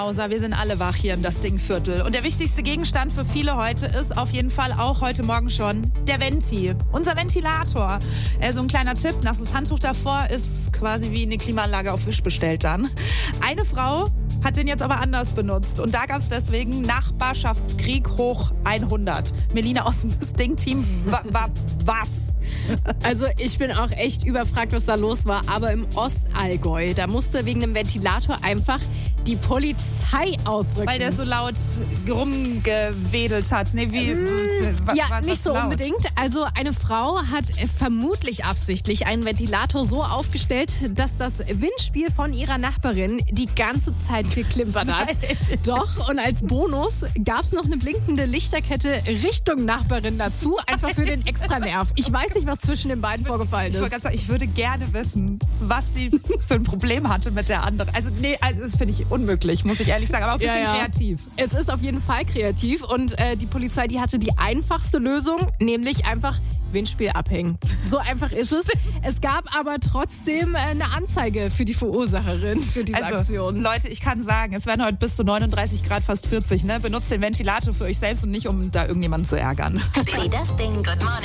Wir sind alle wach hier im Das Ding-Viertel. Und der wichtigste Gegenstand für viele heute ist auf jeden Fall auch heute Morgen schon der Venti. Unser Ventilator. So ein kleiner Tipp, nasses Handtuch davor ist quasi wie eine Klimaanlage auf Wisch bestellt dann. Eine Frau hat den jetzt aber anders benutzt. Und da gab es deswegen Nachbarschaftskrieg hoch 100. Melina aus dem Das Ding-Team, was? Also ich bin auch echt überfragt, was da los war. Aber im Ostallgäu, da musste wegen dem Ventilator einfach die Polizei ausrücken. Weil der so laut rumgewedelt hat. Nee, nicht so laut? Unbedingt. Also eine Frau hat vermutlich absichtlich einen Ventilator so aufgestellt, dass das Windspiel von ihrer Nachbarin die ganze Zeit geklimpert hat. Nein. Doch, und als Bonus gab es noch eine blinkende Lichterkette Richtung Nachbarin dazu, einfach für den extra Nerv. Ich weiß nicht, was zwischen den beiden vorgefallen ist. Ich wollte gerade sagen, ich würde gerne wissen, was sie für ein Problem hatte mit der anderen. Also das finde ich unmöglich, muss ich ehrlich sagen, aber auch ein bisschen kreativ. Es ist auf jeden Fall kreativ und die Polizei, die hatte die einfachste Lösung, nämlich einfach Windspiel abhängen. So einfach ist es. Es gab aber trotzdem eine Anzeige für die Verursacherin für diese Aktion. Leute, ich kann sagen, es werden heute bis zu 39 Grad, fast 40. Ne? Benutzt den Ventilator für euch selbst und nicht, um da irgendjemanden zu ärgern. Das Ding, good morning.